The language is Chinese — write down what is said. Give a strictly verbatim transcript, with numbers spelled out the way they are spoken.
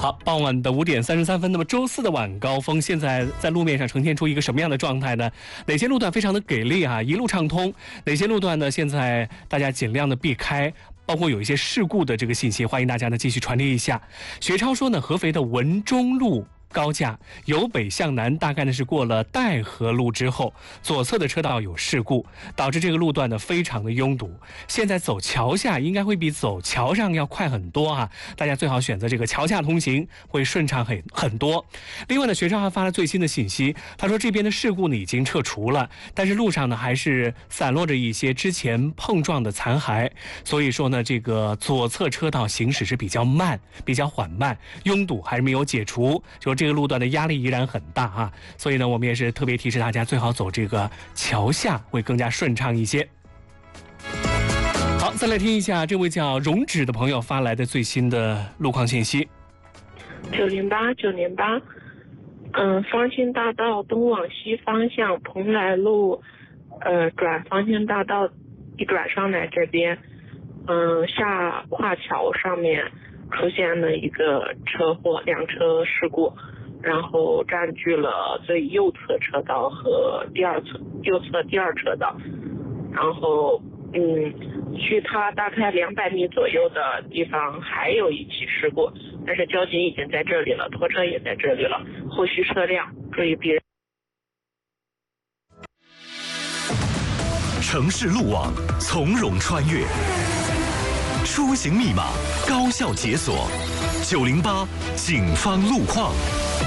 好，傍晚的五点三十三分，那么周四的晚高峰，现在在路面上呈现出一个什么样的状态呢？哪些路段非常的给力啊，一路畅通？哪些路段呢？现在大家尽量的避开。包括有一些事故的这个信息，欢迎大家呢继续传递一下。学超说呢，合肥的文中路高架由北向南，大概呢是过了戴河路之后，左侧的车道有事故，导致这个路段呢非常的拥堵。现在走桥下应该会比走桥上要快很多啊，大家最好选择这个桥下通行，会顺畅很很多。另外呢，学超还发了最新的信息，他说这边的事故呢已经撤除了，但是路上呢还是散落着一些之前碰撞的残骸，所以说呢，这个左侧车道行驶是比较慢、比较缓慢，拥堵还是没有解除，就这个路段的压力依然很大啊，所以呢，我们也是特别提示大家，最好走这个桥下会更加顺畅一些。好，再来听一下这位叫荣止的朋友发来的最新的路况信息。 九零八九零八，嗯，方兴大道东往西方向蓬莱路，呃，转方兴大道一转上来这边，嗯，下跨桥上面出现了一个车祸，两车事故，然后占据了最右侧车道和第二侧右侧第二车道，然后嗯，距它大概两百米左右的地方还有一起事故，但是交警已经在这里了，拖车也在这里了，后续车辆注意避让。 城市路网从容穿越，出行密码高效解锁。九零八警方路况。